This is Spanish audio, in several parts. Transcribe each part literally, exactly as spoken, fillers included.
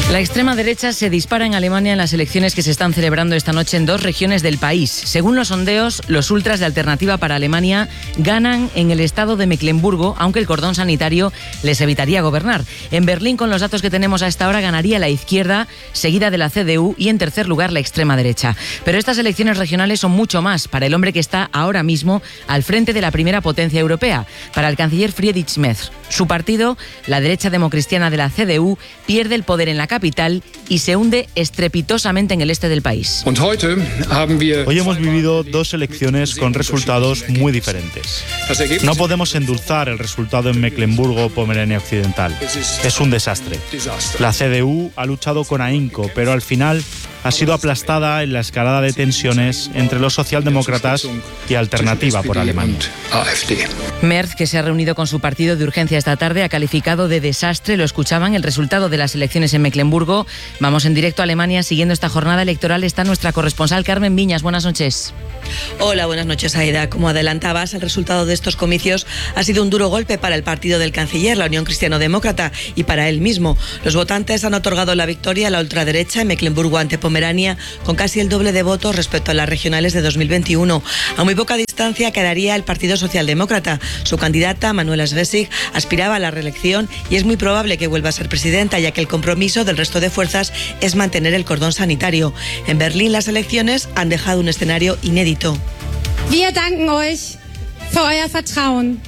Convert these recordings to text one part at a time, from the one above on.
La extrema derecha se dispara en Alemania en las elecciones que se están celebrando esta noche en dos regiones del país. Según los sondeos, los ultras de Alternativa para Alemania ganan en el estado de Mecklemburgo, aunque el cordón sanitario les evitaría gobernar. En Berlín, con los datos que tenemos a esta hora, ganaría la izquierda, seguida de la C D U, y en tercer lugar la extrema derecha. Pero estas elecciones regionales son mucho más para el hombre que está ahora mismo al frente de la primera potencia europea, para el canciller Friedrich Merz. Su partido, la derecha democristiana de la C D U, pierde el poder en la capital y se hunde estrepitosamente en el este del país. Hoy hemos vivido dos elecciones con resultados muy diferentes. No podemos endulzar el resultado en Mecklemburgo-Pomerania Occidental. Es un desastre. La C D U ha luchado con ahínco, pero al final ha sido aplastada en la escalada de tensiones entre los socialdemócratas y Alternativa por Alemania. Merz, que se ha reunido con su partido de urgencia esta tarde, ha calificado de desastre, lo escuchaban, el resultado de las elecciones en Mecklemburgo. Vamos en directo a Alemania. Siguiendo esta jornada electoral está nuestra corresponsal Carmen Viñas. Buenas noches. Hola, buenas noches, Aida. Como adelantabas, el resultado de estos comicios ha sido un duro golpe para el partido del canciller, la Unión Cristiano-Demócrata, y para él mismo. Los votantes han otorgado la victoria a la ultraderecha en Mecklemburgo ante Pomerania, con casi el doble de votos respecto a las regionales de dos mil veintiuno. A muy poca distancia quedaría el Partido Socialdemócrata. Su candidata, Manuela Schwesig, aspiraba a la reelección y es muy probable que vuelva a ser presidenta, ya que el compromiso del resto de fuerzas es mantener el cordón sanitario. En Berlín, las elecciones han dejado un escenario inédito. Wir danken euch für euer Vertrauen.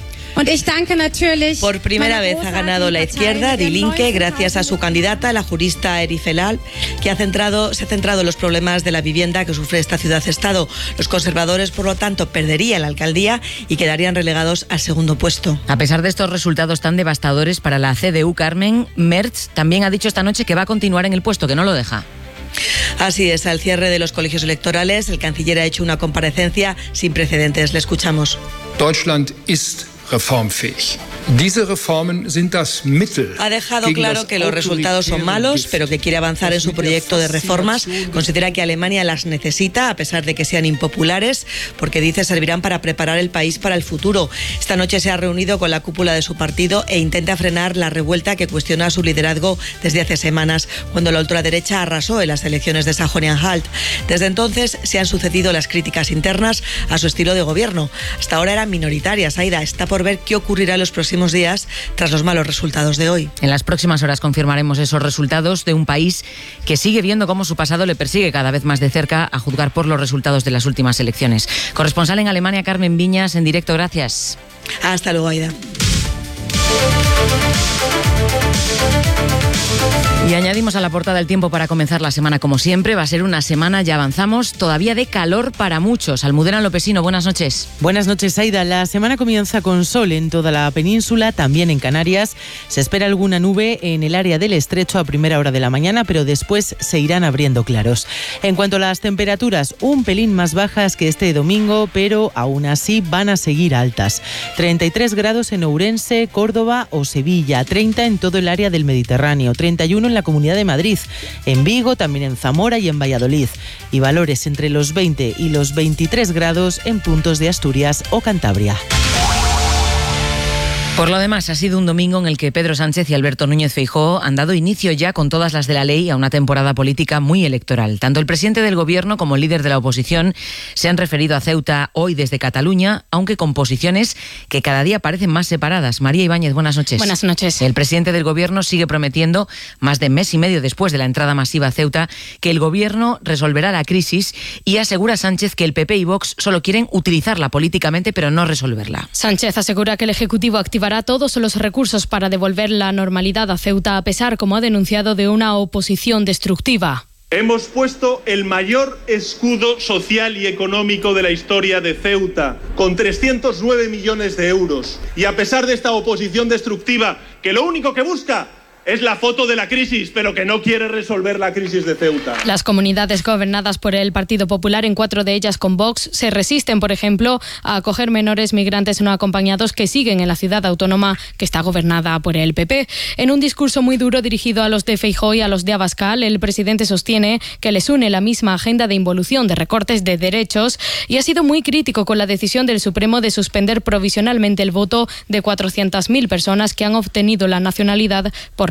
Por primera vez ha ganado la izquierda, Die Linke, gracias a su candidata, la jurista Erif Elal, que ha centrado, se ha centrado en los problemas de la vivienda que sufre esta ciudad-estado. Los conservadores, por lo tanto, perderían la alcaldía y quedarían relegados al segundo puesto. A pesar de estos resultados tan devastadores para la C D U, Carmen, Merz también ha dicho esta noche que va a continuar en el puesto, que no lo deja. Así es, al cierre de los colegios electorales, el canciller ha hecho una comparecencia sin precedentes. Le escuchamos. Deutschland ist reformfähig. Diese Reformen sind das Mittel. Ha dejado claro que los resultados son malos, pero que quiere avanzar en su proyecto de reformas. Considera que Alemania las necesita, a pesar de que sean impopulares, porque dice servirán para preparar el país para el futuro. Esta noche se ha reunido con la cúpula de su partido e intenta frenar la revuelta que cuestiona su liderazgo desde hace semanas, cuando la ultraderecha arrasó en las elecciones de Sajonia-Anhalt. Desde entonces se han sucedido las críticas internas a su estilo de gobierno. Hasta ahora eran minoritarias. Aida, está por ver qué ocurrirá en los próximos días tras los malos resultados de hoy. En las próximas horas confirmaremos esos resultados de un país que sigue viendo cómo su pasado le persigue cada vez más de cerca, a juzgar por los resultados de las últimas elecciones. Corresponsal en Alemania, Carmen Viñas, en directo, gracias. Hasta luego, Aida. Y añadimos a la portada el tiempo para comenzar la semana como siempre. Va a ser una semana, ya avanzamos, todavía de calor para muchos. Almudena Lopesino, buenas noches. Buenas noches, Aida. La semana comienza con sol en toda la península, también en Canarias. Se espera alguna nube en el área del estrecho a primera hora de la mañana, pero después se irán abriendo claros. En cuanto a las temperaturas, un pelín más bajas que este domingo, pero aún así van a seguir altas. treinta y tres grados en Ourense, Córdoba o Sevilla, treinta en todo el área del Mediterráneo, treinta y uno en la Comunidad de Madrid, en Vigo, también en Zamora y en Valladolid, y valores entre los veinte y los veintitrés grados en puntos de Asturias o Cantabria. Por lo demás, ha sido un domingo en el que Pedro Sánchez y Alberto Núñez Feijóo han dado inicio ya con todas las de la ley a una temporada política muy electoral. Tanto el presidente del Gobierno como el líder de la oposición se han referido a Ceuta hoy desde Cataluña, aunque con posiciones que cada día parecen más separadas. María Ibáñez, buenas noches. Buenas noches. El presidente del Gobierno sigue prometiendo, más de mes y medio después de la entrada masiva a Ceuta, que el Gobierno resolverá la crisis, y asegura Sánchez que el P P y Vox solo quieren utilizarla políticamente, pero no resolverla. Sánchez asegura que el Ejecutivo activará todos los recursos para devolver la normalidad a Ceuta, a pesar, como ha denunciado, de una oposición destructiva. Hemos puesto el mayor escudo social y económico de la historia de Ceuta, con trescientos nueve millones de euros. Y a pesar de esta oposición destructiva, que lo único que busca es la foto de la crisis, pero que no quiere resolver la crisis de Ceuta. Las comunidades gobernadas por el Partido Popular, en cuatro de ellas con Vox, se resisten, por ejemplo, a acoger menores migrantes no acompañados que siguen en la ciudad autónoma que está gobernada por el P P. En un discurso muy duro dirigido a los de Feijóo y a los de Abascal, el presidente sostiene que les une la misma agenda de involución, de recortes de derechos, y ha sido muy crítico con la decisión del Supremo de suspender provisionalmente el voto de cuatrocientas mil personas que han obtenido la nacionalidad por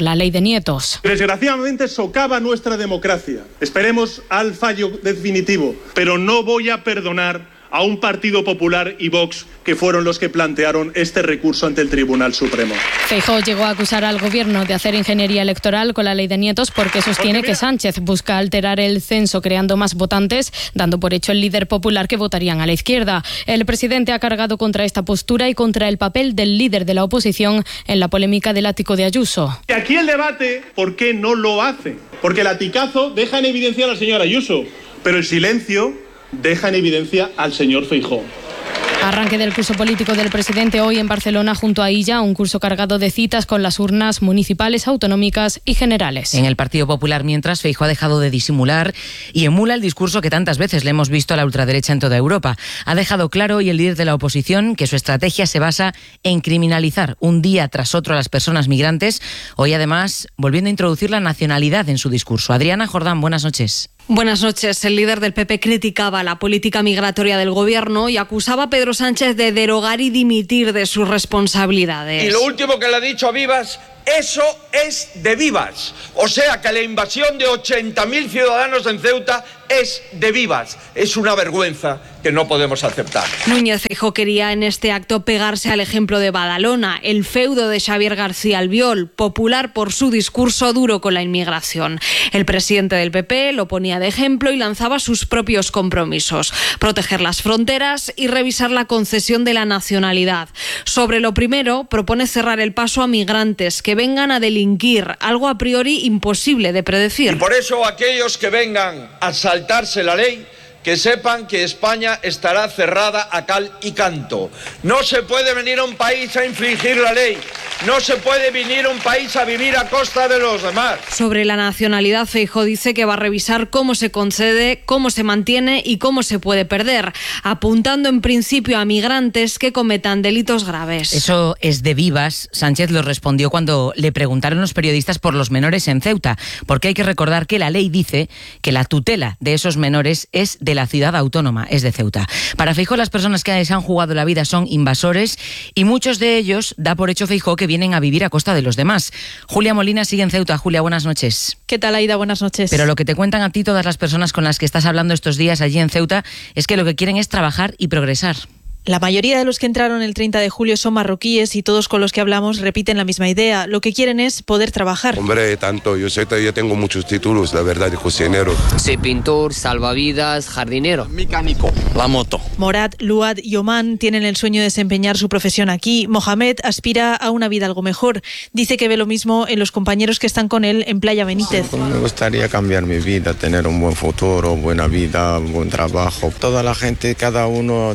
por la ley de nietos. Desgraciadamente socava nuestra democracia. Esperemos al fallo definitivo, pero no voy a perdonar a un Partido Popular y Vox que fueron los que plantearon este recurso ante el Tribunal Supremo. Feijóo llegó a acusar al gobierno de hacer ingeniería electoral con la ley de nietos porque sostiene porque que Sánchez busca alterar el censo creando más votantes, dando por hecho el líder popular que votarían a la izquierda. El presidente ha cargado contra esta postura y contra el papel del líder de la oposición en la polémica del ático de Ayuso. Y aquí el debate, ¿por qué no lo hace? Porque el aticazo deja en evidencia a la señora Ayuso, pero el silencio deja en evidencia al señor Feijóo. Arranque del curso político del presidente hoy en Barcelona junto a Illa, un curso cargado de citas con las urnas municipales, autonómicas y generales. En el Partido Popular, mientras, Feijóo ha dejado de disimular y emula el discurso que tantas veces le hemos visto a la ultraderecha en toda Europa. Ha dejado claro hoy el líder de la oposición que su estrategia se basa en criminalizar un día tras otro a las personas migrantes, hoy además volviendo a introducir la nacionalidad en su discurso. Adriana Jordán, buenas noches. Buenas noches. El líder del P P criticaba la política migratoria del gobierno y acusaba a Pedro Sánchez de derogar y dimitir de sus responsabilidades. Y lo último que le ha dicho a Vivas, eso es de Vivas. O sea que la invasión de ochenta mil ciudadanos en Ceuta es de Vivas. Es una vergüenza que no podemos aceptar. Núñez Feijóo quería en este acto pegarse al ejemplo de Badalona, el feudo de Xavier García Albiol, popular por su discurso duro con la inmigración. El presidente del P P lo ponía de ejemplo y lanzaba sus propios compromisos: proteger las fronteras y revisar la concesión de la nacionalidad. Sobre lo primero, propone cerrar el paso a migrantes que vengan a delinquir, algo a priori imposible de predecir. Y por eso aquellos que vengan a saltarse la ley, que sepan que España estará cerrada a cal y canto. No se puede venir a un país a infringir la ley. No se puede venir a un país a vivir a costa de los demás. Sobre la nacionalidad, Feijóo dice que va a revisar cómo se concede, cómo se mantiene y cómo se puede perder, apuntando en principio a migrantes que cometan delitos graves. Eso es de Vivas. Sánchez lo respondió cuando le preguntaron los periodistas por los menores en Ceuta, porque hay que recordar que la ley dice que la tutela de esos menores es de la ciudad autónoma, es de Ceuta. Para Feijóo, las personas que se han jugado la vida son invasores y muchos de ellos da por hecho Feijóo que vienen a vivir a costa de los demás. Julia Molina sigue en Ceuta. Julia, buenas noches. ¿Qué tal, Aida? Buenas noches. Pero lo que te cuentan a ti todas las personas con las que estás hablando estos días allí en Ceuta es que lo que quieren es trabajar y progresar. La mayoría de los que entraron el treinta de julio son marroquíes y todos con los que hablamos repiten la misma idea. Lo que quieren es poder trabajar. Hombre, tanto, yo sé que yo tengo muchos títulos, la verdad, de cocinero. Soy pintor, salvavidas, jardinero. Mecánico. La moto. Morad, Luad y Oman tienen el sueño de desempeñar su profesión aquí. Mohamed aspira a una vida algo mejor. Dice que ve lo mismo en los compañeros que están con él en Playa Benítez. Sí, me gustaría cambiar mi vida, tener un buen futuro, buena vida, buen trabajo. Toda la gente, cada uno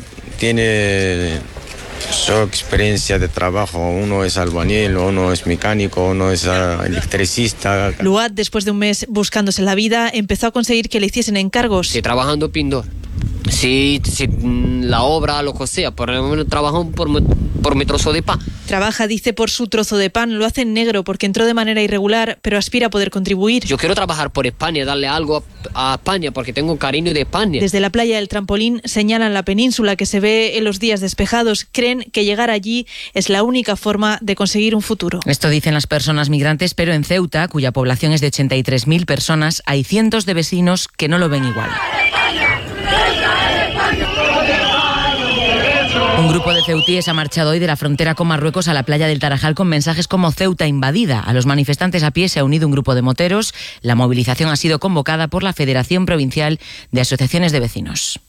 tiene su experiencia de trabajo. Uno es albañil, uno es mecánico, uno es electricista. Luad, después de un mes buscándose la vida, empezó a conseguir que le hiciesen encargos. Sí, trabajando pintor. Sí, sí, la obra, lo que sea, por lo menos trabajo por, por mi trozo de pan. Trabaja, dice, por su trozo de pan. Lo hace en negro porque entró de manera irregular, pero aspira a poder contribuir. Yo quiero trabajar por España, darle algo a, a España, porque tengo cariño de España. Desde la playa del Trampolín señalan la península que se ve en los días despejados. Creen que llegar allí es la única forma de conseguir un futuro. Esto dicen las personas migrantes, pero en Ceuta, cuya población es de ochenta y tres mil personas, hay cientos de vecinos que no lo ven igual. Un grupo de ceutíes ha marchado hoy de la frontera con Marruecos a la playa del Tarajal con mensajes como Ceuta invadida. A los manifestantes a pie se ha unido un grupo de moteros. La movilización ha sido convocada por la Federación Provincial de Asociaciones de Vecinos.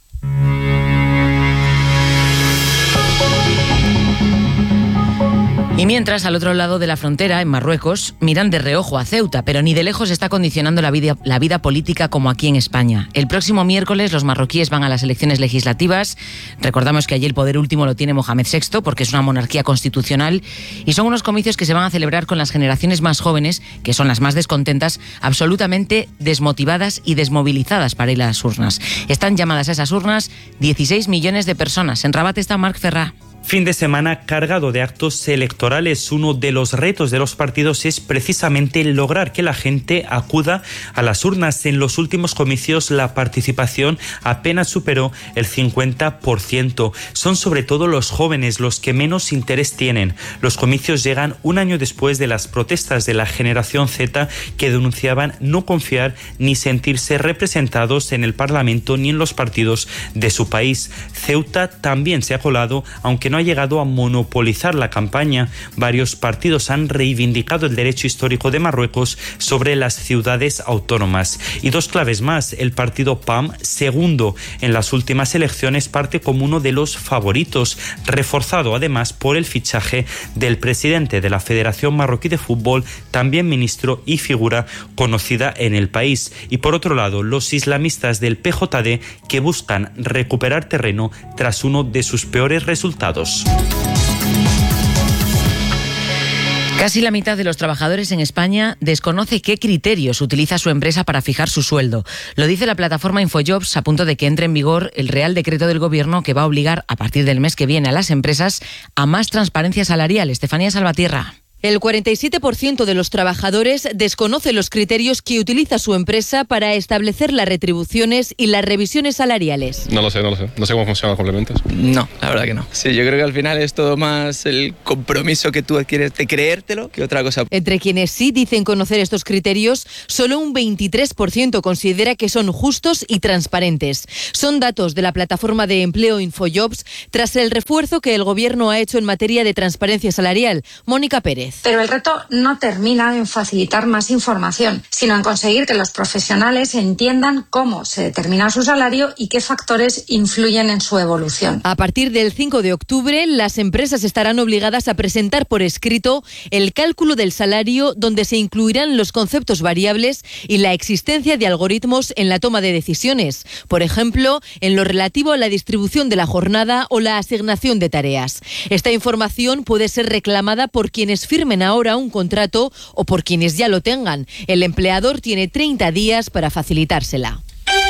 Y mientras, al otro lado de la frontera, en Marruecos, miran de reojo a Ceuta, pero ni de lejos está condicionando la vida, la vida política como aquí en España. El próximo miércoles los marroquíes van a las elecciones legislativas. Recordamos que allí el poder último lo tiene Mohamed sexto, porque es una monarquía constitucional, y son unos comicios que se van a celebrar con las generaciones más jóvenes, que son las más descontentas, absolutamente desmotivadas y desmovilizadas para ir a las urnas. Están llamadas a esas urnas dieciséis millones de personas. En Rabat está Marc Ferrà. Fin de semana cargado de actos electorales. Uno de los retos de los partidos es precisamente lograr que la gente acuda a las urnas. En los últimos comicios la participación apenas superó el cincuenta por ciento. Son sobre todo los jóvenes los que menos interés tienen. Los comicios llegan un año después de las protestas de la generación Z, que denunciaban no confiar ni sentirse representados en el Parlamento ni en los partidos de su país. Ceuta también se ha colado, aunque no ha llegado a monopolizar la campaña. Varios partidos han reivindicado el derecho histórico de Marruecos sobre las ciudades autónomas. Y dos claves más: el partido P A M, segundo en las últimas elecciones, parte como uno de los favoritos, reforzado además por el fichaje del presidente de la Federación Marroquí de Fútbol, también ministro y figura conocida en el país. Y por otro lado, los islamistas del P J D, que buscan recuperar terreno tras uno de sus peores resultados. Casi la mitad de los trabajadores en España desconoce qué criterios utiliza su empresa para fijar su sueldo. Lo dice la plataforma Infojobs, a punto de que entre en vigor el Real Decreto del Gobierno que va a obligar a partir del mes que viene a las empresas a más transparencia salarial. Estefanía Salvatierra. El cuarenta y siete por ciento de los trabajadores desconoce los criterios que utiliza su empresa para establecer las retribuciones y las revisiones salariales. No lo sé, no lo sé. No sé cómo funcionan los complementos. No, la verdad que no. Sí, yo creo que al final es todo más el compromiso que tú adquieres de creértelo que otra cosa. Entre quienes sí dicen conocer estos criterios, solo un veintitrés por ciento considera que son justos y transparentes. Son datos de la plataforma de empleo Infojobs tras el refuerzo que el Gobierno ha hecho en materia de transparencia salarial. Mónica Pérez. Pero el reto no termina en facilitar más información, sino en conseguir que los profesionales entiendan cómo se determina su salario y qué factores influyen en su evolución. A partir del cinco de octubre, las empresas estarán obligadas a presentar por escrito el cálculo del salario, donde se incluirán los conceptos variables y la existencia de algoritmos en la toma de decisiones, por ejemplo, en lo relativo a la distribución de la jornada o la asignación de tareas. Esta información puede ser reclamada por quienes firmen ahora un contrato o por quienes ya lo tengan. El empleador tiene treinta días para facilitársela.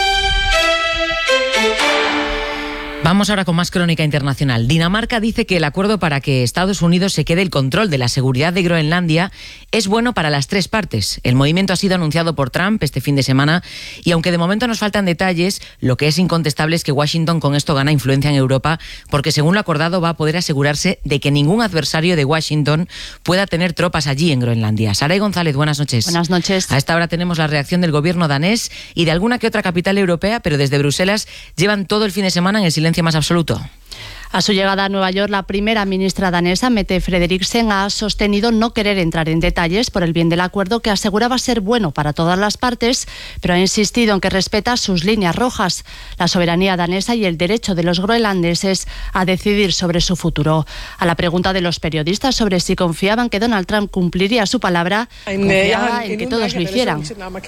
Vamos ahora con más crónica internacional. Dinamarca dice que el acuerdo para que Estados Unidos se quede el control de la seguridad de Groenlandia es bueno para las tres partes. El movimiento ha sido anunciado por Trump este fin de semana y aunque de momento nos faltan detalles, lo que es incontestable es que Washington con esto gana influencia en Europa porque según lo acordado va a poder asegurarse de que ningún adversario de Washington pueda tener tropas allí en Groenlandia. Saray González, buenas noches. Buenas noches. A esta hora tenemos la reacción del gobierno danés y de alguna que otra capital europea, pero desde Bruselas llevan todo el fin de semana en el silencio más absoluto. A su llegada a Nueva York, la primera ministra danesa, Mette Frederiksen, ha sostenido no querer entrar en detalles por el bien del acuerdo que aseguraba ser bueno para todas las partes, pero ha insistido en que respeta sus líneas rojas, la soberanía danesa y el derecho de los groenlandeses a decidir sobre su futuro. A la pregunta de los periodistas sobre si confiaban que Donald Trump cumpliría su palabra, confiaba en que todos lo hicieran.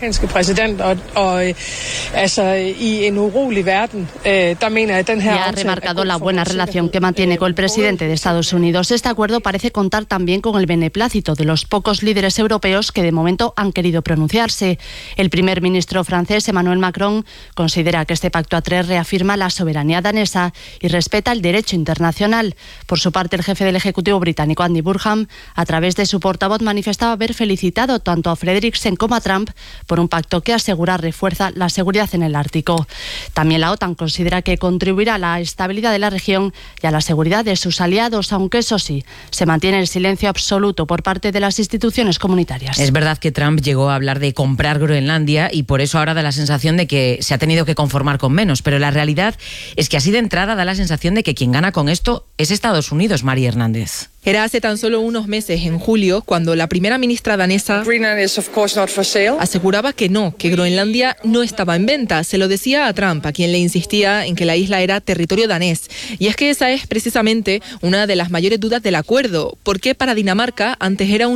Y ha remarcado la buena relación que mantiene con el presidente de Estados Unidos. Este acuerdo parece contar también con el beneplácito de los pocos líderes europeos que de momento han querido pronunciarse. El primer ministro francés, Emmanuel Macron, considera que este pacto a tres reafirma la soberanía danesa y respeta el derecho internacional. Por su parte, el jefe del Ejecutivo británico, Andy Burnham, a través de su portavoz, manifestaba haber felicitado tanto a Frederiksen como a Trump por un pacto que asegura refuerza la seguridad en el Ártico. También la OTAN considera que contribuirá a la estabilidad de la región y a la seguridad de sus aliados, aunque eso sí, se mantiene el silencio absoluto por parte de las instituciones comunitarias. Es verdad que Trump llegó a hablar de comprar Groenlandia y por eso ahora da la sensación de que se ha tenido que conformar con menos, pero la realidad es que así de entrada da la sensación de que quien gana con esto es Estados Unidos, María Hernández. Era hace tan solo unos meses, en julio, cuando la primera ministra danesa aseguraba que no, que Groenlandia no estaba en venta. Se lo decía a Trump, a quien le insistía en que la isla era territorio danés. Y es que esa es precisamente una de las mayores dudas del acuerdo. ¿Por qué para Dinamarca antes era un no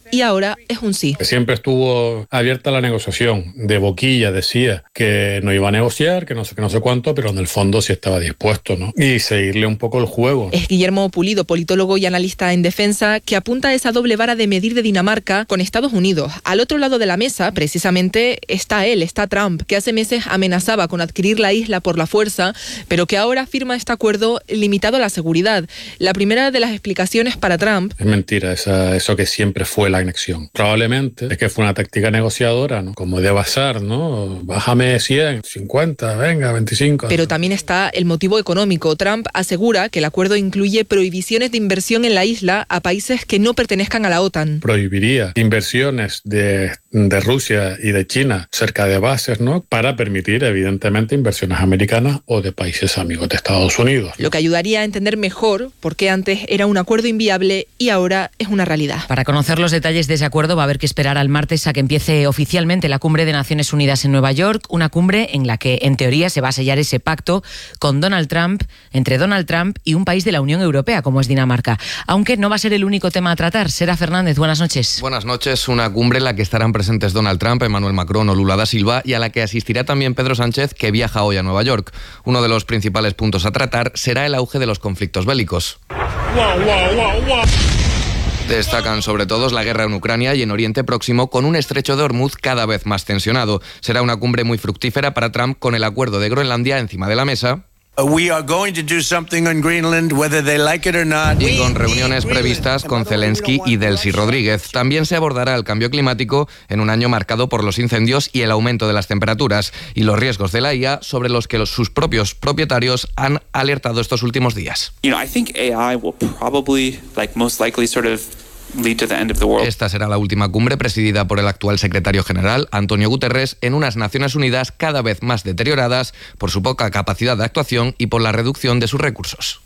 y ahora es un sí. Siempre estuvo abierta la negociación. De boquilla decía que no iba a negociar, que no sé qué, no sé cuánto, pero en el fondo sí estaba dispuesto, ¿no? Y seguirle un poco el juego. Es Guillermo Pulido, politólogo y analista en defensa, que apunta a esa doble vara de medir de Dinamarca con Estados Unidos. Al otro lado de la mesa, precisamente, está él, está Trump, que hace meses amenazaba con adquirir la isla por la fuerza, pero que ahora firma este acuerdo limitado a la seguridad. La primera de las explicaciones para Trump... Es mentira, esa, eso que siempre fue la anexión. Probablemente es que fue una táctica negociadora, ¿no? Como de bazar, ¿no? Bájame cien, cincuenta, venga, veinticinco. Pero también está el motivo económico. Trump asegura que el acuerdo incluye prohibiciones de inversión en la isla a países que no pertenezcan a la OTAN. Prohibiría inversiones de, de Rusia y de China cerca de bases, ¿no? Para permitir, evidentemente, inversiones americanas o de países amigos de Estados Unidos, ¿no? Lo que ayudaría a entender mejor por qué antes era un acuerdo inviable y ahora es una realidad. Para conocer los detalles de ese acuerdo va a haber que esperar al martes a que empiece oficialmente la cumbre de Naciones Unidas en Nueva York, una cumbre en la que, en teoría, se va a sellar ese pacto con Donald Trump, entre Donald Trump y un país de la Unión Europea, como es Dinamarca. Aunque no va a ser el único tema a tratar. Sera Fernández, buenas noches. Buenas noches. Una cumbre en la que estarán presentes Donald Trump, Emmanuel Macron o Lula da Silva y a la que asistirá también Pedro Sánchez, que viaja hoy a Nueva York. Uno de los principales puntos a tratar será el auge de los conflictos bélicos. Wow, wow, wow, wow. Destacan sobre todo la guerra en Ucrania y en Oriente Próximo, con un estrecho de Hormuz cada vez más tensionado. Será una cumbre muy fructífera para Trump, con el acuerdo de Groenlandia encima de la mesa. We are going to do something on Greenland, whether they like it or not. Y con reuniones previstas con Zelensky y Delcy Rodríguez. También se abordará el cambio climático en un año marcado por los incendios y el aumento de las temperaturas y los riesgos de la I A, sobre los que los, sus propios propietarios han alertado estos últimos días. You know, I think A I will probably, like most likely, sort of Esta será la última cumbre presidida por el actual secretario general, Antonio Guterres, en unas Naciones Unidas cada vez más deterioradas por su poca capacidad de actuación y por la reducción de sus recursos.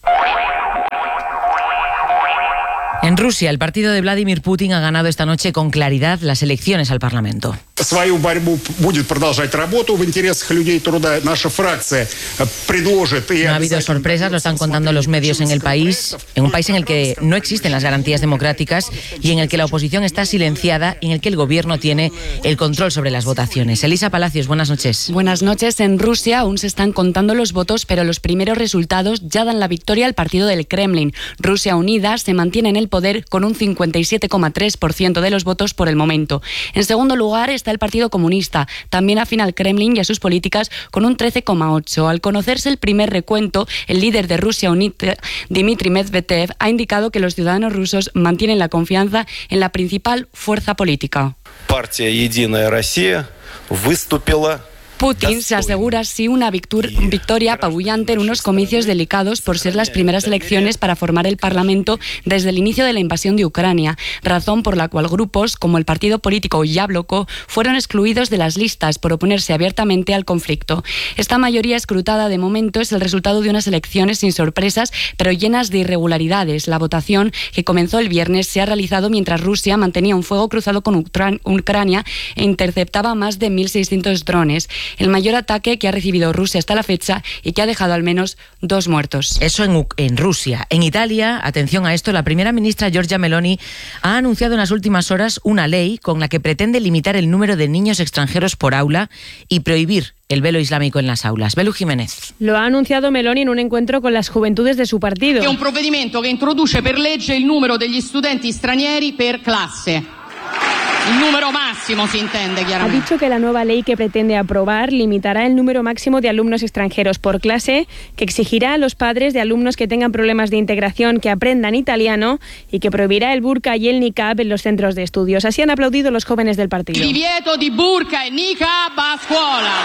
En Rusia, el partido de Vladimir Putin ha ganado esta noche con claridad las elecciones al Parlamento. Свою борьбу будет продолжать работу в интересах людей труда. Наша фракция предложит... No ha habido sorpresas, lo están contando los medios en el país, en un país en el que no existen las garantías democráticas y en el que la oposición está silenciada y en el que el gobierno tiene el control sobre las votaciones. Elisa Palacios, buenas noches. Buenas noches. En Rusia aún se están contando los votos, pero los primeros resultados ya dan la victoria al partido del Kremlin. Rusia Unida se mantiene en el poder con un cincuenta y siete coma tres por ciento de los votos por el momento. En segundo lugar está el Partido Comunista, también afín al Kremlin y a sus políticas, con un trece coma ocho por ciento. Al conocerse el primer recuento, el líder de Rusia Unida, Dmitry Medvedev, ha indicado que los ciudadanos rusos mantienen la confianza en la principal fuerza política. Партия Единая Россия выступила. Putin se asegura así una victoria apabullante en unos comicios delicados por ser las primeras elecciones para formar el Parlamento desde el inicio de la invasión de Ucrania, razón por la cual grupos como el partido político Yabloko fueron excluidos de las listas por oponerse abiertamente al conflicto. Esta mayoría escrutada de momento es el resultado de unas elecciones sin sorpresas, pero llenas de irregularidades. La votación, que comenzó el viernes, se ha realizado mientras Rusia mantenía un fuego cruzado con Ucrania e interceptaba más de mil seiscientos drones. El mayor ataque que ha recibido Rusia hasta la fecha y que ha dejado al menos dos muertos. Eso en, en Rusia. En Italia, atención a esto, la primera ministra Giorgia Meloni ha anunciado en las últimas horas una ley con la que pretende limitar el número de niños extranjeros por aula y prohibir el velo islámico en las aulas. Belu Jiménez. Lo ha anunciado Meloni en un encuentro con las juventudes de su partido. È un provvedimento che introduce per legge il numero degli studenti stranieri per classe. El número máximo se entiende claramente. Ha dicho que la nueva ley que pretende aprobar limitará el número máximo de alumnos extranjeros por clase, que exigirá a los padres de alumnos que tengan problemas de integración que aprendan italiano y que prohibirá el burka y el niqab en los centros de estudios. Así han aplaudido los jóvenes del partido. Divieto di burka e niqab a scuola.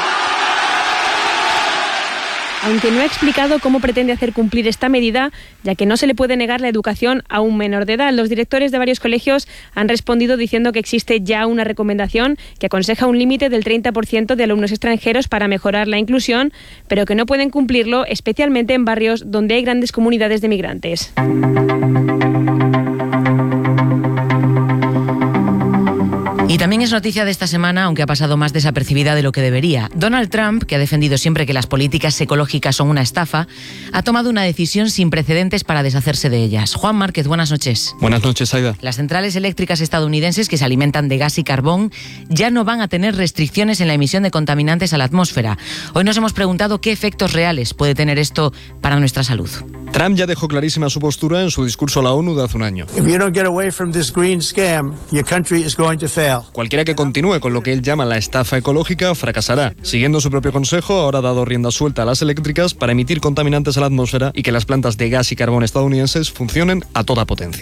Aunque no ha explicado cómo pretende hacer cumplir esta medida, ya que no se le puede negar la educación a un menor de edad. Los directores de varios colegios han respondido diciendo que existe ya una recomendación que aconseja un límite del treinta por ciento de alumnos extranjeros para mejorar la inclusión, pero que no pueden cumplirlo, especialmente en barrios donde hay grandes comunidades de migrantes. Y también es noticia de esta semana, aunque ha pasado más desapercibida de lo que debería. Donald Trump, que ha defendido siempre que las políticas ecológicas son una estafa, ha tomado una decisión sin precedentes para deshacerse de ellas. Juan Márquez, buenas noches. Buenas noches, Aida. Las centrales eléctricas estadounidenses, que se alimentan de gas y carbón, ya no van a tener restricciones en la emisión de contaminantes a la atmósfera. Hoy nos hemos preguntado qué efectos reales puede tener esto para nuestra salud. Trump ya dejó clarísima su postura en su discurso a la ONU de hace un año. Cualquiera que continúe con lo que él llama la estafa ecológica fracasará. Siguiendo su propio consejo, ahora ha dado rienda suelta a las eléctricas para emitir contaminantes a la atmósfera y que las plantas de gas y carbón estadounidenses funcionen a toda potencia.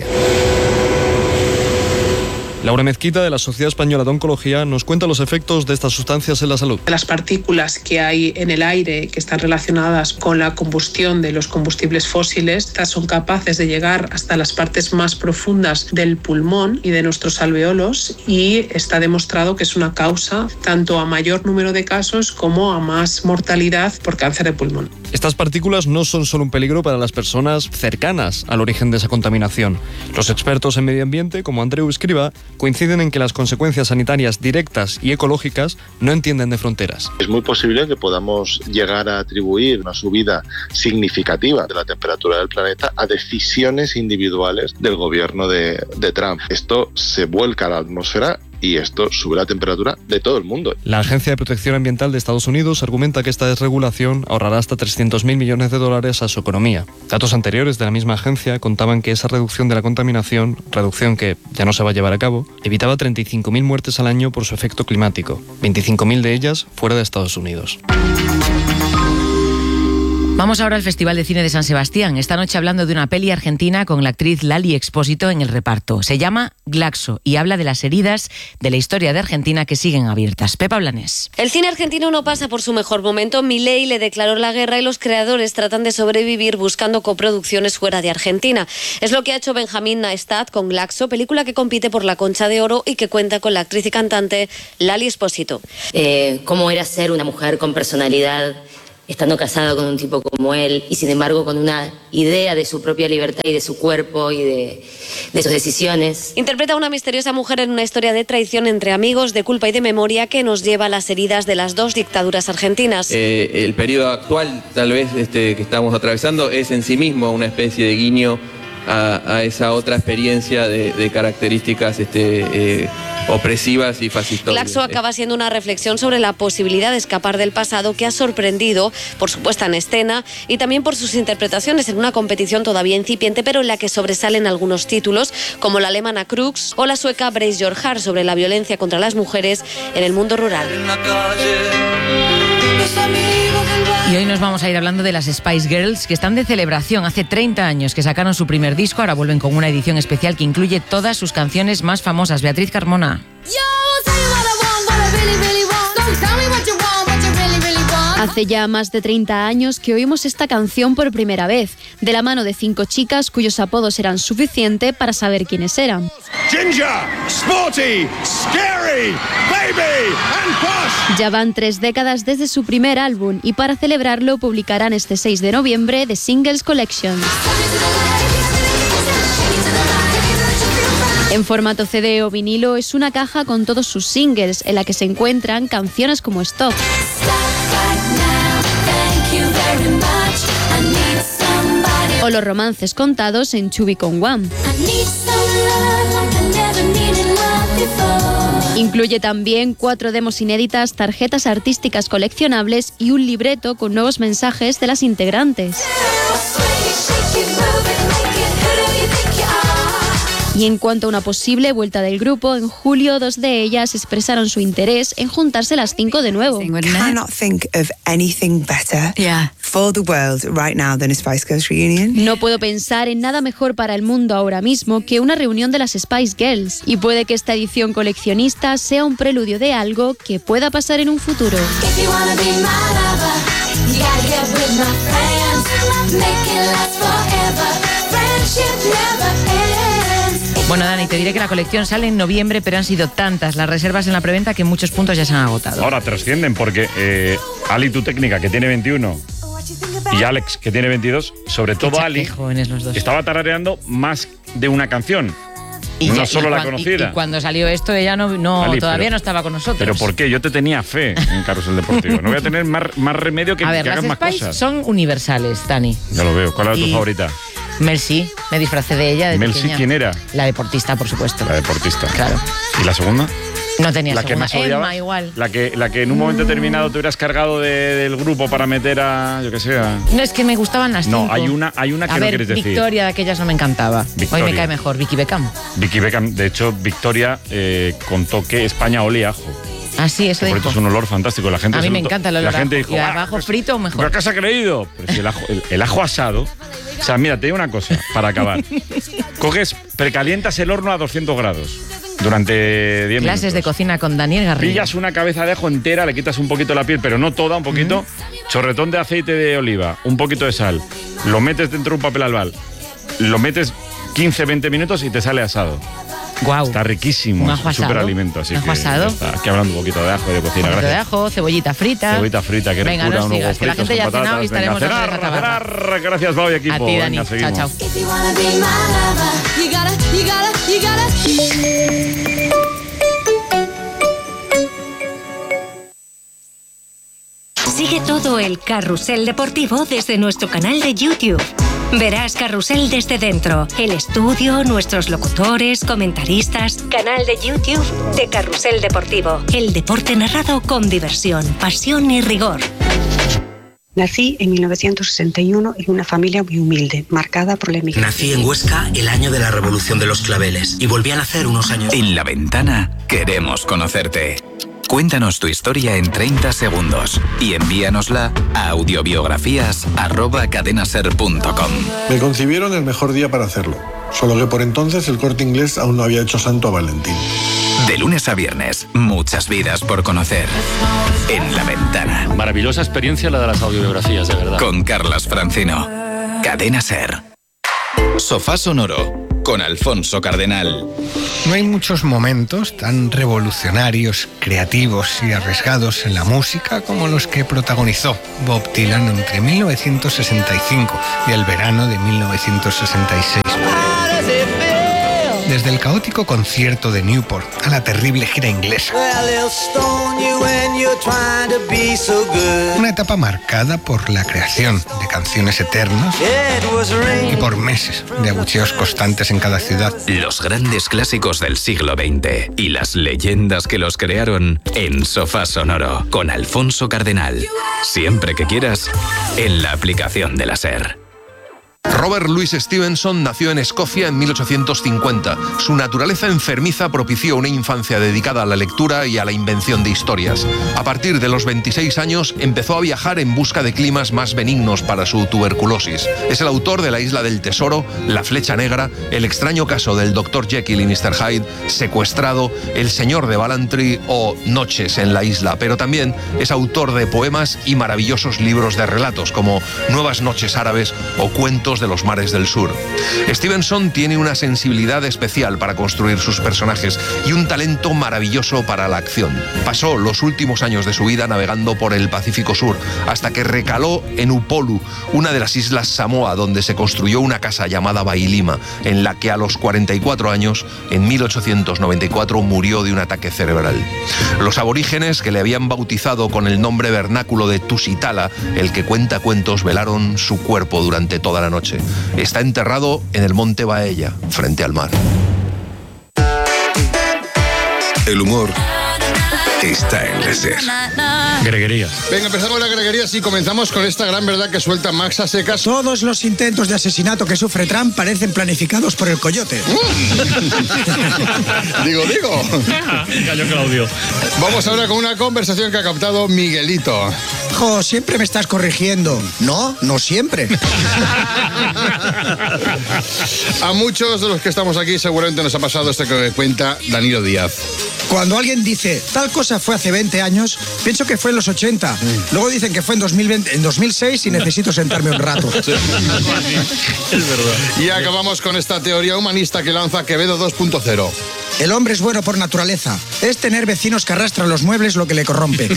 Laura Mezquita, de la Sociedad Española de Oncología, nos cuenta los efectos de estas sustancias en la salud. Las partículas que hay en el aire que están relacionadas con la combustión de los combustibles fósiles, estas son capaces de llegar hasta las partes más profundas del pulmón y de nuestros alveolos, y está demostrado que es una causa tanto a mayor número de casos como a más mortalidad por cáncer de pulmón. Estas partículas no son solo un peligro para las personas cercanas al origen de esa contaminación. Los expertos en medio ambiente, como Andreu Escriba, coinciden en que las consecuencias sanitarias directas y ecológicas no entienden de fronteras. Es muy posible que podamos llegar a atribuir una subida significativa de la temperatura del planeta a decisiones individuales del gobierno de, de Trump. Esto se vuelca a la atmósfera y esto sube la temperatura de todo el mundo. La Agencia de Protección Ambiental de Estados Unidos argumenta que esta desregulación ahorrará hasta trescientos mil millones de dólares a su economía. Datos anteriores de la misma agencia contaban que esa reducción de la contaminación, reducción que ya no se va a llevar a cabo, evitaba treinta y cinco mil muertes al año por su efecto climático, veinticinco mil de ellas fuera de Estados Unidos. Vamos ahora al Festival de Cine de San Sebastián. Esta noche hablando de una peli argentina con la actriz Lali Expósito en el reparto. Se llama Glaxo y habla de las heridas de la historia de Argentina que siguen abiertas. Pepa Blanes. El cine argentino no pasa por su mejor momento. Milei le declaró la guerra y los creadores tratan de sobrevivir buscando coproducciones fuera de Argentina. Es lo que ha hecho Benjamín Naestat con Glaxo, película que compite por la Concha de Oro y que cuenta con la actriz y cantante Lali Expósito. Eh, ¿Cómo era ser una mujer con personalidad, estando casada con un tipo como él y sin embargo con una idea de su propia libertad y de su cuerpo y de, de sus decisiones? Interpreta a una misteriosa mujer en una historia de traición entre amigos, de culpa y de memoria que nos lleva a las heridas de las dos dictaduras argentinas. Eh, el periodo actual, tal vez este, que estamos atravesando, es en sí mismo una especie de guiño a, a esa otra experiencia de, de características este, eh, opresivas y fascistas. Glaxo acaba siendo una reflexión sobre la posibilidad de escapar del pasado que ha sorprendido por su puesta en escena y también por sus interpretaciones en una competición todavía incipiente, pero en la que sobresalen algunos títulos como la alemana Crux o la sueca Brace Your Heart sobre la violencia contra las mujeres en el mundo rural. Y hoy nos vamos a ir hablando de las Spice Girls, que están de celebración. Hace treinta años que sacaron su primer disco, ahora vuelven con una edición especial que incluye todas sus canciones más famosas. Beatriz Carmona. Hace ya más de treinta años que oímos esta canción por primera vez, de la mano de cinco chicas cuyos apodos eran suficiente para saber quiénes eran. Ginger, Sporty, Scary, Baby and Posh. Ya van tres décadas desde su primer álbum y para celebrarlo publicarán este seis de noviembre The Singles Collection. En formato C D o vinilo es una caja con todos sus singles en la que se encuentran canciones como Stop o los romances contados en To Become One. Incluye también cuatro demos inéditas, tarjetas artísticas coleccionables y un libreto con nuevos mensajes de las integrantes. Y en cuanto a una posible vuelta del grupo, en julio dos de ellas expresaron su interés en juntarse las cinco de nuevo. Cannot think of anything better for the world right now than a Spice Girls reunion. No puedo pensar en nada mejor para el mundo ahora mismo que una reunión de las Spice Girls. Y puede que esta edición coleccionista sea un preludio de algo que pueda pasar en un futuro. Bueno, Dani, te diré que la colección sale en noviembre, pero han sido tantas las reservas en la preventa que muchos puntos ya se han agotado. Ahora trascienden porque eh, Ali Tu Técnica, que tiene veintiuno, y Alex, que tiene veintidós, sobre todo Ali, jóvenes los dos. Estaba tarareando más de una canción. Y no ya- solo y la cuan- conocida. Y, y cuando salió esto, ella no, no Ali, todavía pero- no estaba con nosotros. ¿Pero por qué? Yo te tenía fe en Carrusel Deportivo. No voy a tener más, más remedio que, A ver, que las hagan más Spice cosas. son universales, Dani. Ya lo veo. ¿Cuál era tu Y- favorita? Mel C, me disfracé de ella de Mel C, pequeña. ¿quién era? La deportista, por supuesto. La deportista. Claro. ¿Y la segunda? No tenía La que segunda. más odiabas. Emma igual. La que, la que en un momento determinado te hubieras cargado de- del grupo para meter a, yo que sé, a- No, es que me gustaban las No, cinco. hay una, hay una que A no ver, quieres decir. Victoria de aquellas no me encantaba. Victoria. Hoy me cae mejor, Vicky Beckham. Vicky Beckham, de hecho, Victoria eh, contó que España olía a ajo. Ah, sí, eso Que por dijo. eso es un olor fantástico. La gente A mí se me lo to- encanta el olor La a gente ajo. dijo, Y "Ah, abajo frito mejor. ¿pero qué se ha creído? Pero si el ajo, el, el ajo asado... O sea, mira, te digo una cosa, para acabar. Coges, precalientas el horno a doscientos grados durante diez Clases minutos. de cocina con Daniel Garrido. Pillas una cabeza de ajo entera, le quitas un poquito la piel, pero no toda, un poquito. Chorretón de aceite de oliva, un poquito de sal. Lo metes dentro de un papel albal. Lo metes quince, veinte minutos y te sale asado. Guau. Está riquísimo, Un es ajo un asado. superalimento. Así Un ajo que asado. ya está. Aquí hablando un poquito de ajo y de cocina, Un poquito de gracias. ajo, cebollita frita. Cebollita frita, que Venga, cura, no unos sigas, huevos que la fritos gente ya ha con cenado y patatas. estaremos Venga, otra vez a cenar, tabarra. cenar. Gracias, Pau y equipo. A ti, Venga, Dani. Chao, seguimos. chao. Sigue todo el carrusel deportivo desde nuestro canal de YouTube. Verás Carrusel desde dentro, el estudio, nuestros locutores, comentaristas. Canal de YouTube de Carrusel Deportivo. El deporte narrado con diversión, pasión y rigor. Nací en mil novecientos sesenta y uno en una familia muy humilde, marcada por la emigración. Nací en Huesca el año de la Revolución de los Claveles y volví a nacer unos años. En La Ventana queremos conocerte. Cuéntanos tu historia en treinta segundos y envíanosla a audiobiografías arroba cadenaser punto com. Me concibieron el mejor día para hacerlo, solo que por entonces el Corte Inglés aún no había hecho santo a Valentín. De lunes a viernes, muchas vidas por conocer. En La Ventana. Maravillosa experiencia la de las audiobiografías, de verdad. Con Carlas Francino. Cadena Ser. Sofá Sonoro. Con Alfonso Cardenal. No hay muchos momentos tan revolucionarios, creativos y arriesgados en la música como los que protagonizó Bob Dylan entre mil novecientos sesenta y cinco y el verano de mil novecientos sesenta y seis. Desde el caótico concierto de Newport a la terrible gira inglesa. Una etapa marcada por la creación de canciones eternas y por meses de abucheos constantes en cada ciudad. Los grandes clásicos del siglo veinte y las leyendas que los crearon en Sofá Sonoro con Alfonso Cardenal. Siempre que quieras, en la aplicación de la SER. Robert Louis Stevenson nació en Escocia en mil ochocientos cincuenta. Su naturaleza enfermiza propició una infancia dedicada a la lectura y a la invención de historias. A partir de los veintiséis años empezó a viajar en busca de climas más benignos para su tuberculosis. Es el autor de La Isla del Tesoro, La Flecha Negra, El extraño caso del doctor Jekyll y mister Hyde, Secuestrado, El Señor de Ballantrae o Noches en la Isla, pero también es autor de poemas y maravillosos libros de relatos como Nuevas Noches Árabes o Cuentos de los Mares del Sur. Stevenson tiene una sensibilidad especial para construir sus personajes y un talento maravilloso para la acción. Pasó los últimos años de su vida navegando por el Pacífico Sur, hasta que recaló en Upolu, una de las islas Samoa, donde se construyó una casa llamada Bailima, en la que a los cuarenta y cuatro años, en mil ochocientos noventa y cuatro, murió de un ataque cerebral. Los aborígenes, que le habían bautizado con el nombre vernáculo de Tusitala, el que cuenta cuentos, velaron su cuerpo durante toda la noche. Está enterrado en el monte Baella, frente al mar. El humor está en la SER. Greguerías. Venga, empezamos la greguería y comenzamos con esta gran verdad que suelta Max a secas. Todos los intentos de asesinato que sufre Trump parecen planificados por el coyote. digo, digo. Gallo Claudio. Vamos ahora con una conversación que ha captado Miguelito. Jo, siempre me estás corrigiendo. No, no siempre. A muchos de los que estamos aquí seguramente nos ha pasado esto que cuenta Danilo Díaz. Cuando alguien dice, tal cosa fue hace veinte años, pienso que fue en los ochenta. Mm. Luego dicen que fue en, dos mil veinte, en dos mil seis y necesito sentarme un rato. Sí. Es verdad. Y acabamos con esta teoría humanista que lanza Quevedo dos punto cero. El hombre es bueno por naturaleza. Es tener vecinos que arrastran los muebles lo que le corrompe.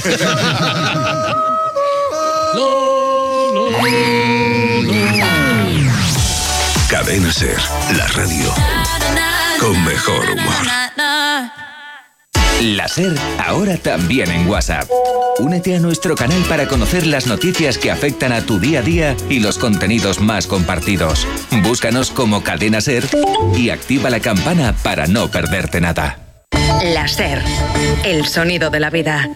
Cadena SER, la radio. con mejor humor. La SER, ahora también en WhatsApp. Únete a nuestro canal para conocer las noticias que afectan a tu día a día y los contenidos más compartidos. Búscanos como Cadena SER y activa la campana para no perderte nada. La SER, el sonido de la vida.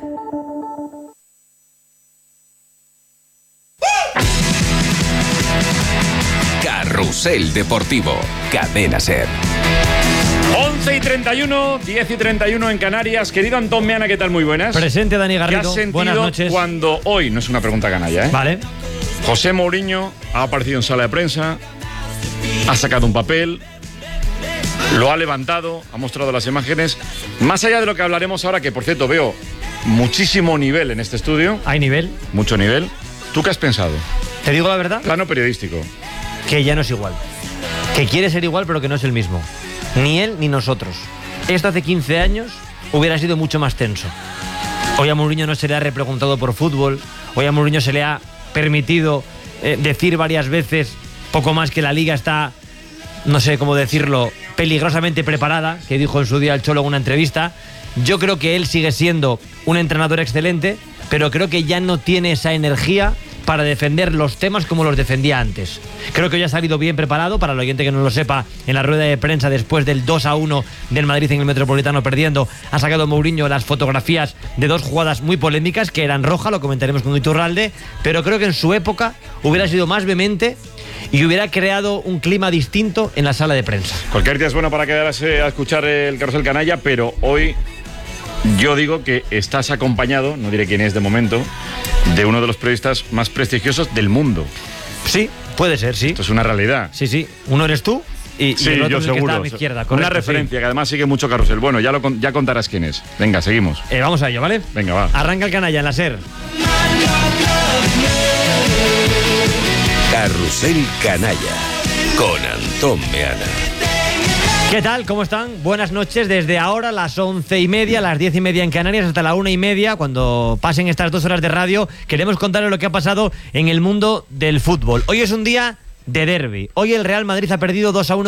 Carrusel Deportivo, Cadena SER. once y treinta y uno, diez y treinta y uno en Canarias. Querido Antón Meana, ¿qué tal? Muy buenas. Presente, Dani Garrido. ¿Qué has sentido buenas noches. Cuando hoy, no es una pregunta canalla, ¿eh? Vale. José Mourinho ha aparecido en sala de prensa, ha sacado un papel, lo ha levantado, ha mostrado las imágenes. Más allá de lo que hablaremos ahora, que por cierto veo muchísimo nivel en este estudio. ¿Hay nivel? Mucho nivel. ¿Tú qué has pensado? ¿Te digo la verdad? Plano periodístico. Que ya no es igual. Que quiere ser igual, pero que no es el mismo. Ni él ni nosotros. Esto hace quince años hubiera sido mucho más tenso. Hoy a Mourinho no se le ha repreguntado por fútbol. Hoy a Mourinho se le ha permitido eh, decir varias veces poco más que la Liga está, no sé cómo decirlo, peligrosamente preparada, que dijo en su día el Cholo en una entrevista. Yo creo que él sigue siendo un entrenador excelente, pero creo que ya no tiene esa energía para defender los temas como los defendía antes. Creo que hoy ha salido bien preparado, para el oyente que no lo sepa, en la rueda de prensa después del dos a uno del Madrid en el Metropolitano perdiendo, ha sacado Mourinho las fotografías de dos jugadas muy polémicas que eran roja, lo comentaremos con Iturralde, pero creo que en su época hubiera sido más vehemente y hubiera creado un clima distinto en la sala de prensa. Cualquier día es bueno para quedarse a escuchar el Carrusel Canalla, pero hoy yo digo que estás acompañado, no diré quién es de momento, de uno de los periodistas más prestigiosos del mundo. Sí, puede ser, sí. Esto es una realidad. Sí, sí. Uno eres tú y, sí, y el otro yo es el que seguro. está a mi izquierda. Correcto, una referencia sí. Que además sigue mucho Carrusel. Bueno, ya, lo, ya contarás quién es. Venga, seguimos. Eh, vamos a ello, ¿vale? Venga, va. Arranca el canalla en la SER. Carrusel Canalla con Antón Meana. ¿Qué tal? ¿Cómo están? Buenas noches. Desde ahora, las once y media, las diez y media en Canarias, hasta la una y media, cuando pasen estas dos horas de radio, queremos contarles lo que ha pasado en el mundo del fútbol. Hoy es un día de derbi. Hoy el Real Madrid ha perdido dos a uno